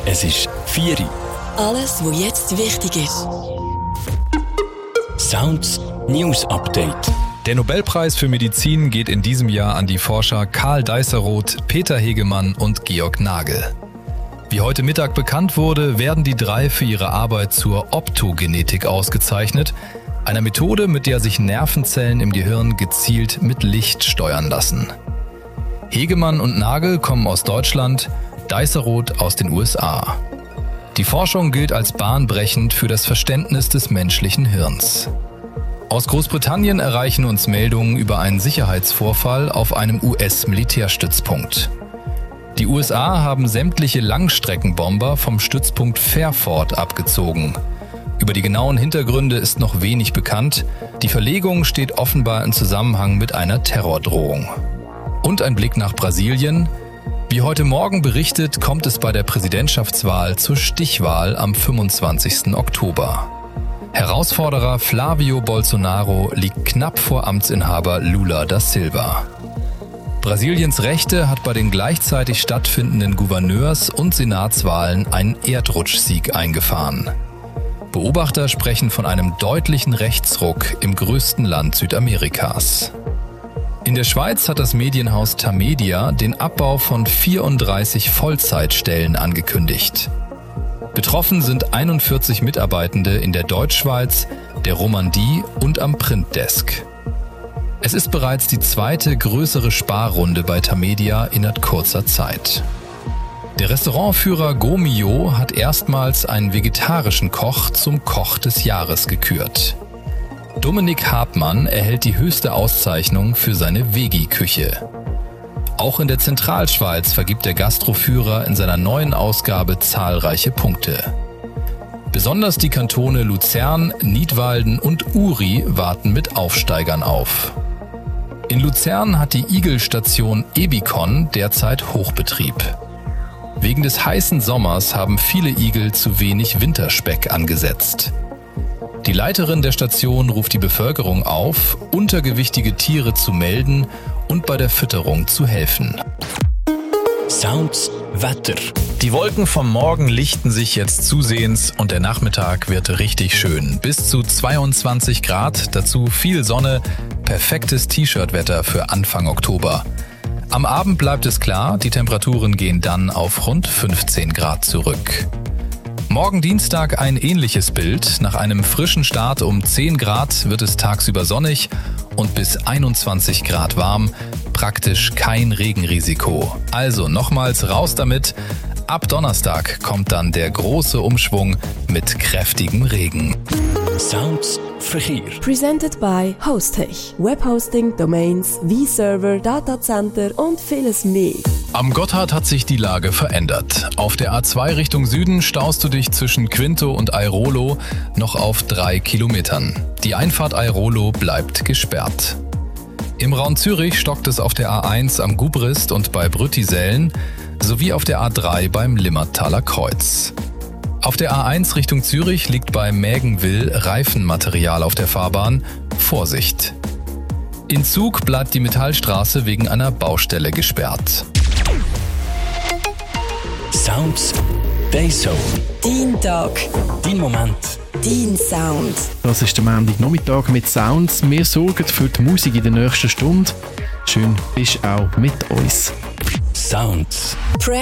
Es ist 4 Uhr. Alles, was jetzt wichtig ist. Sounds News Update. Der Nobelpreis für Medizin geht in diesem Jahr an die Forscher Karl Deisseroth, Peter Hegemann und Georg Nagel. Wie heute Mittag bekannt wurde, werden die drei für ihre Arbeit zur Optogenetik ausgezeichnet, einer Methode, mit der sich Nervenzellen im Gehirn gezielt mit Licht steuern lassen. Hegemann und Nagel kommen aus Deutschland, Deisseroth aus den USA. Die Forschung gilt als bahnbrechend für das Verständnis des menschlichen Hirns. Aus Großbritannien erreichen uns Meldungen über einen Sicherheitsvorfall auf einem US-Militärstützpunkt. Die USA haben sämtliche Langstreckenbomber vom Stützpunkt Fairford abgezogen. Über die genauen Hintergründe ist noch wenig bekannt. Die Verlegung steht offenbar in Zusammenhang mit einer Terrordrohung. Und ein Blick nach Brasilien. Wie heute Morgen berichtet, kommt es bei der Präsidentschaftswahl zur Stichwahl am 25. Oktober. Herausforderer Flavio Bolsonaro liegt knapp vor Amtsinhaber Lula da Silva. Brasiliens Rechte hat bei den gleichzeitig stattfindenden Gouverneurs- und Senatswahlen einen Erdrutschsieg eingefahren. Beobachter sprechen von einem deutlichen Rechtsruck im größten Land Südamerikas. In der Schweiz hat das Medienhaus Tamedia den Abbau von 34 Vollzeitstellen angekündigt. Betroffen sind 41 Mitarbeitende in der Deutschschweiz, der Romandie und am Printdesk. Es ist bereits die zweite größere Sparrunde bei Tamedia innerhalb kurzer Zeit. Der Restaurantführer Gomio hat erstmals einen vegetarischen Koch zum Koch des Jahres gekürt. Dominik Hartmann erhält die höchste Auszeichnung für seine Vegi-Küche. Auch in der Zentralschweiz vergibt der Gastroführer in seiner neuen Ausgabe zahlreiche Punkte. Besonders die Kantone Luzern, Nidwalden und Uri warten mit Aufsteigern auf. In Luzern hat die Igelstation Ebikon derzeit Hochbetrieb. Wegen des heißen Sommers haben viele Igel zu wenig Winterspeck angesetzt. Die Leiterin der Station ruft die Bevölkerung auf, untergewichtige Tiere zu melden und bei der Fütterung zu helfen. Sounds Wetter. Die Wolken vom Morgen lichten sich jetzt zusehends und der Nachmittag wird richtig schön. Bis zu 22 Grad, dazu viel Sonne, perfektes T-Shirt-Wetter für Anfang Oktober. Am Abend bleibt es klar, die Temperaturen gehen dann auf rund 15 Grad zurück. Morgen Dienstag ein ähnliches Bild. Nach einem frischen Start um 10 Grad wird es tagsüber sonnig und bis 21 Grad warm. Praktisch kein Regenrisiko. Also nochmals raus damit. Ab Donnerstag kommt dann der große Umschwung mit kräftigem Regen. Sounds Verkehr. Presented by Hostech. Webhosting, Domains, V-Server, Datacenter und vieles mehr. Am Gotthard hat sich die Lage verändert. Auf der A2 Richtung Süden staust du dich zwischen Quinto und Airolo noch auf 3 Kilometern. Die Einfahrt Airolo bleibt gesperrt. Im Raum Zürich stockt es auf der A1 am Gubrist und bei Brüttisellen sowie auf der A3 beim Limmertaler Kreuz. Auf der A1 Richtung Zürich liegt bei Mägenwil Reifenmaterial auf der Fahrbahn. Vorsicht! In Zug bleibt die Metallstraße wegen einer Baustelle gesperrt. Sounds Dayzone. Dein Tag. Dein Moment. Dein Sound. Das ist der Montagnachmittag mit Sounds. Wir sorgen für die Musik in der nächsten Stunde. Schön, bist auch mit uns. Sounds.